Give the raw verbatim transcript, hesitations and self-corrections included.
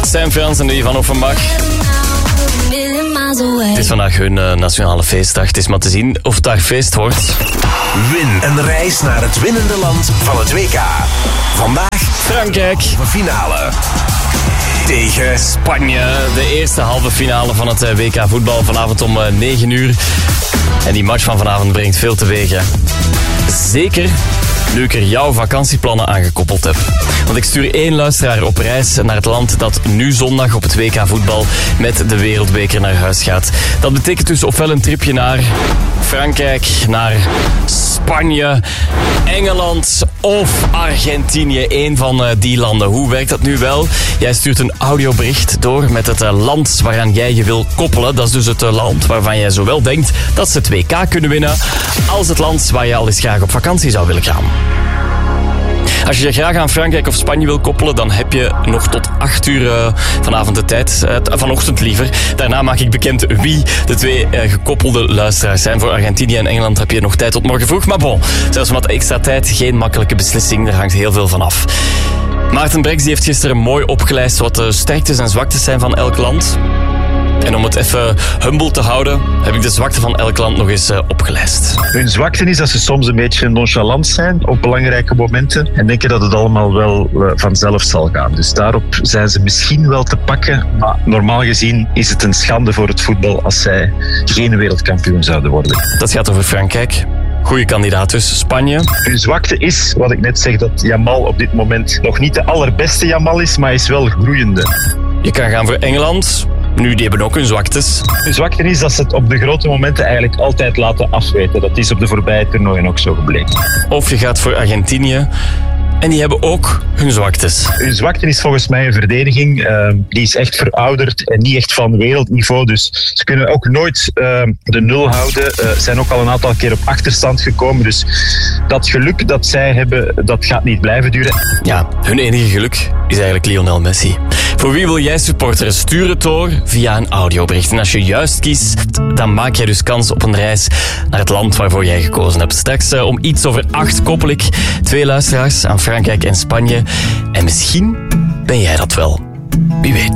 Sam Frans en Louis van Offenbach. Het is vandaag hun uh, nationale feestdag. Het is maar te zien of het daar feest wordt. Win een reis naar het winnende land van het W K. Vandaag Frankrijk. De finale. Tegen Spanje. De eerste halve finale van het uh, W K voetbal. Vanavond om uh, negen uur. En die match van vanavond brengt veel teweeg. Hè. Zeker nu ik er jouw vakantieplannen aangekoppeld heb. Want ik stuur één luisteraar op reis naar het land dat nu zondag op het W K voetbal met de wereldbeker naar huis gaat. Dat betekent dus ofwel een tripje naar Frankrijk, naar Spanje, Engeland of Argentinië. Eén van uh, die landen. Hoe werkt dat nu wel? Jij stuurt een audiobericht door met het uh, land waaraan jij je wil koppelen. Dat is dus het uh, land waarvan jij zowel denkt dat ze het W K kunnen winnen, als het land waar je al eens graag op vakantie zou willen gaan. Als je je graag aan Frankrijk of Spanje wil koppelen, dan heb je nog tot acht uur uh, vanavond de tijd. Uh, vanochtend liever. Daarna maak ik bekend wie de twee uh, gekoppelde luisteraars zijn. Voor Argentinië en Engeland heb je nog tijd tot morgen vroeg. Maar bon, zelfs met extra tijd, geen makkelijke beslissing. Daar hangt heel veel van af. Maarten Breks die heeft gisteren mooi opgelijst wat de sterktes en zwaktes zijn van elk land. En om het even humble te houden, heb ik de zwakte van elk land nog eens uh, opgelijst. Hun zwakte is dat ze soms een beetje nonchalant zijn op belangrijke momenten en denken dat het allemaal wel uh, vanzelf zal gaan. Dus daarop zijn ze misschien wel te pakken, maar normaal gezien is het een schande voor het voetbal als zij geen wereldkampioen zouden worden. Dat gaat over Frankrijk. Goeie kandidaat dus. Spanje. Hun zwakte is, wat ik net zeg, dat Yamal op dit moment nog niet de allerbeste Yamal is, maar is wel groeiende. Je kan gaan voor Engeland. Nu, die hebben ook hun zwaktes. Hun zwakte is dat ze het op de grote momenten eigenlijk altijd laten afweten. Dat is op de voorbije toernooien ook zo gebleken. Of je gaat voor Argentinië. En die hebben ook hun zwaktes. Hun zwakte is volgens mij een verdediging. Uh, die is echt verouderd en niet echt van wereldniveau. Dus ze kunnen ook nooit uh, de nul houden. Ze uh, zijn ook al een aantal keer op achterstand gekomen. Dus dat geluk dat zij hebben, dat gaat niet blijven duren. Ja, hun enige geluk is eigenlijk Lionel Messi. Voor wie wil jij supporteren? Stuur het door via een audiobericht. En als je juist kiest, dan maak jij dus kans op een reis naar het land waarvoor jij gekozen hebt. Straks uh, om iets over acht koppel ik twee luisteraars aan Frankrijk en Spanje. En misschien ben jij dat wel. Wie weet.